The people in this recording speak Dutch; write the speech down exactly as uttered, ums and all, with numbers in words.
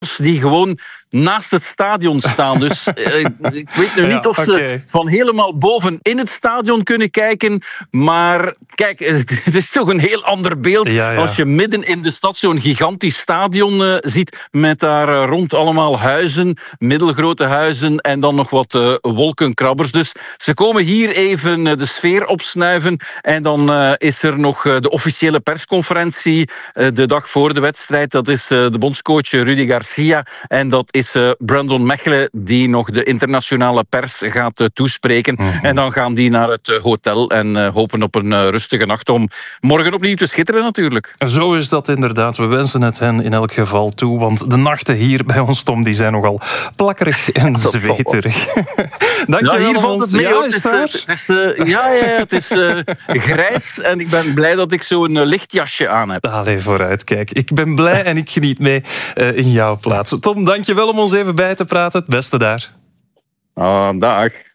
die gewoon naast het stadion staan. Dus uh, ik weet nu niet ja, of ze okay. van helemaal boven in het stadion kunnen kijken. Maar kijk, het is toch een heel ander beeld ja, ja. als je midden in de stad zo'n gigantisch stadion uh, ziet met daar uh, rond allemaal huizen, middelgrote huizen en dan nog wat uh, wolkenkrabbers. Dus ze komen hier even uh, de sfeer opsnuiven en dan uh, is er nog uh, de officiële persconferentie uh, de dag voor de wedstrijd. Dat is uh, de bondscoach Rudi Garcia en dat is is uh, Brandon Mechelen die nog de internationale pers gaat uh, toespreken. Mm-hmm. En dan gaan die naar het uh, hotel en uh, hopen op een uh, rustige nacht om morgen opnieuw te schitteren natuurlijk. Zo is dat inderdaad. We wensen het hen in elk geval toe, want de nachten hier bij ons, Tom, die zijn nogal plakkerig en zweterig. Dank je ja, hier wel. valt het mee. Ja, het is, uh, het is, uh, ja, ja, het is uh, grijs en ik ben blij dat ik zo'n uh, lichtjasje aan heb. Allee, vooruit, kijk. Ik ben blij en ik geniet mee uh, in jouw plaats. Tom, dank je wel om ons even bij te praten. Het beste daar. Ah, dag.